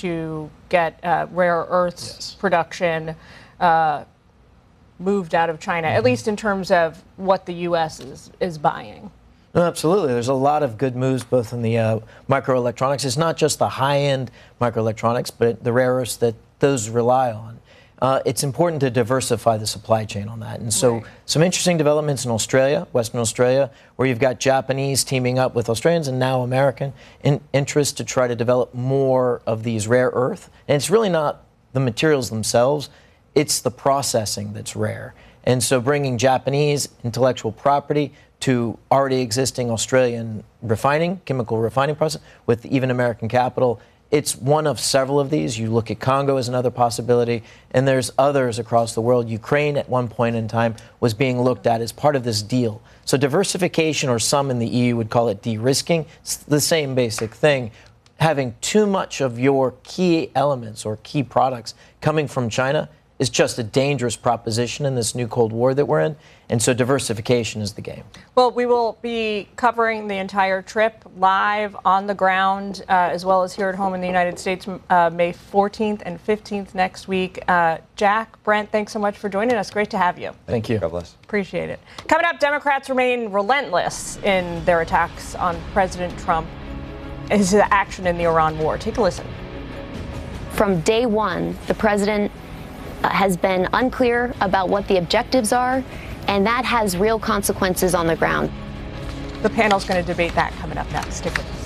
to get rare earths production moved out of China, at least in terms of what the U.S. is buying. No, absolutely. There's a lot of good moves both in the microelectronics. It's not just the high-end microelectronics, but the rare earths that those rely on. It's important to diversify the supply chain on that. And so some interesting developments in Australia, Western Australia, where you've got Japanese teaming up with Australians and now American interest to try to develop more of these rare earth. And it's really not the materials themselves, it's the processing that's rare. And so bringing Japanese intellectual property to already existing Australian chemical refining process with even American capital, it's one of several of these. You look at Congo as another possibility, and there's others across the world. Ukraine at one point in time was being looked at as part of this deal. So diversification, or some in the EU would call it de-risking, it's the same basic thing. Having too much of your key elements or key products coming from China is just a dangerous proposition in this new Cold War that we're in. And so diversification is the game. Well, we will be covering the entire trip live on the ground, as well as here at home in the United States, May 14th and 15th next week. Jack, Brent, thanks so much for joining us. Great to have you. Thank you. God bless. Appreciate it. Coming up, Democrats remain relentless in their attacks on President Trump and his action in the Iran war. Take a listen. From day one, the president has been unclear about what the objectives are, and that has real consequences on the ground. The panel's going to debate that coming up next. Stick with us.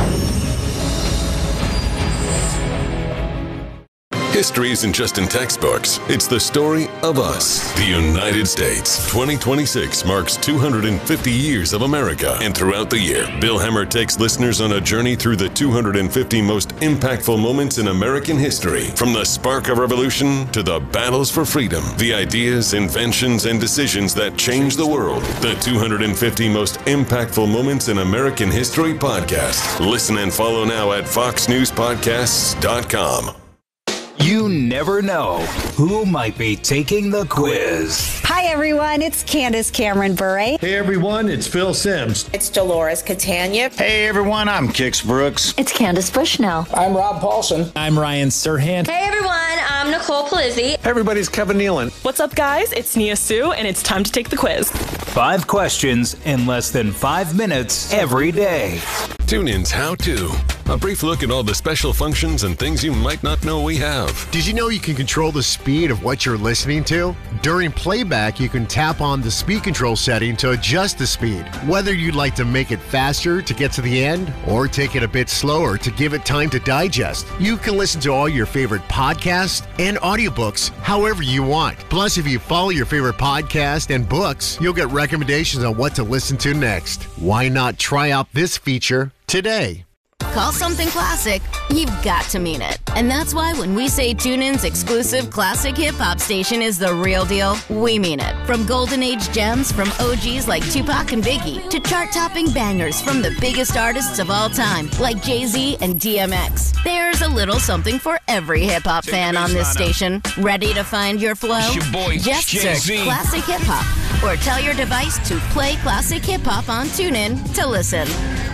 History isn't just in textbooks. It's the story of us. The United States. 2026 marks 250 years of America. And throughout the year, Bill Hemmer takes listeners on a journey through the 250 most impactful moments in American history. From the spark of revolution to the battles for freedom. The ideas, inventions, and decisions that changed the world. The 250 most impactful moments in American history podcast. Listen and follow now at foxnewspodcasts.com. You never know who might be taking the quiz. Hi, everyone. It's Candace Cameron Bure. Hey, everyone. It's Phil Simms. It's Dolores Catania. Hey, everyone. I'm Kix Brooks. It's Candace Bushnell. I'm Rob Paulson. I'm Ryan Serhant. Hey, everyone. I'm Nicole Palizzi. Hey, everybody. It's Kevin Nealon. What's up, guys? It's Nia Sue, and it's time to take the quiz. 5 questions in less than 5 minutes every day. TuneIn's How To. A brief look at all the special functions and things you might not know we have. Did you know you can control the speed of what you're listening to? During playback, you can tap on the speed control setting to adjust the speed. Whether you'd like to make it faster to get to the end or take it a bit slower to give it time to digest, you can listen to all your favorite podcasts and audiobooks however you want. Plus, if you follow your favorite podcast and books, you'll get recommendations on what to listen to next. Why not try out this feature today? Call something classic, you've got to mean it. And that's why when we say TuneIn's exclusive classic hip-hop station is the real deal, we mean it. From golden age gems from OGs like Tupac and Biggie to chart-topping bangers from the biggest artists of all time like Jay-Z and DMX. There's a little something for every hip-hop fan on this station. Ready to find your flow? Just search Classic Hip-Hop or tell your device to play Classic Hip-Hop on TuneIn to listen.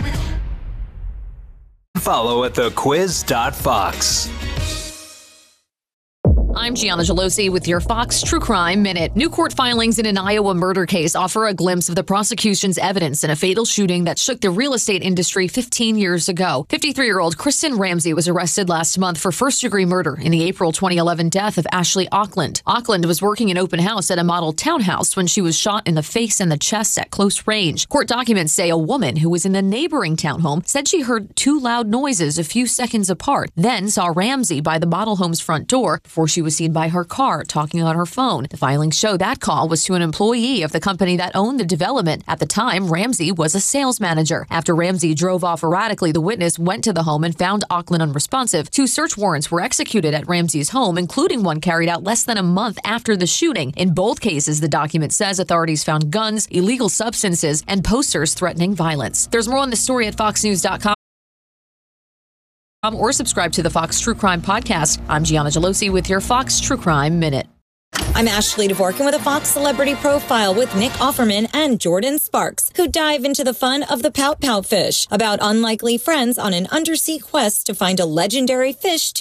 Follow at thequiz.fox. I'm Gianna Gelosi with your Fox True Crime Minute. New court filings in an Iowa murder case offer a glimpse of the prosecution's evidence in a fatal shooting that shook the real estate industry 15 years ago. 53-year-old Kristen Ramsey was arrested last month for first-degree murder in the April 2011 death of Ashley Auckland. Auckland was working an open house at a model townhouse when she was shot in the face and the chest at close range. Court documents say a woman who was in the neighboring townhome said she heard 2 loud noises a few seconds apart, then saw Ramsey by the model home's front door before she was seen by her car talking on her phone. The filings show that call was to an employee of the company that owned the development. At the time, Ramsey was a sales manager. After Ramsey drove off erratically, the witness went to the home and found Auckland unresponsive. 2 search warrants were executed at Ramsey's home, including one carried out less than a month after the shooting. In both cases, the document says authorities found guns, illegal substances, and posters threatening violence. There's more on the story at foxnews.com. Or subscribe to the Fox True Crime Podcast. I'm Gianna Gelosi with your Fox True Crime Minute. I'm Ashley Dvorkin with a Fox Celebrity Profile with Nick Offerman and Jordan Sparks, who dive into the fun of the pout-pout fish, about unlikely friends on an undersea quest to find a legendary fish